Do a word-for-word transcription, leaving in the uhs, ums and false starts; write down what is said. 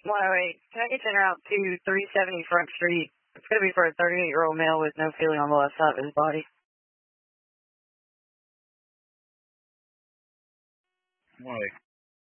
one oh eight. Can I get you in route to three seventy Front Street? It's going to be for a thirty-eight-year-old male with no feeling on the left side of his body. one oh eight.